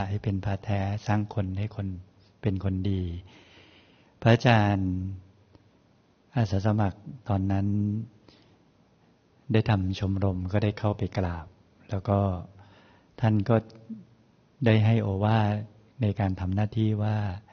ให้เป็นพระแท้สร้างคนให้คนเป็นคนดีพระอาจารย์อาสาสมัครตอนนั้นได้ทำชมรมก็ได้เข้าไปกราบแล้วก็ท่านก็ได้ให้โอวาทในการทำหน้าที่ว่า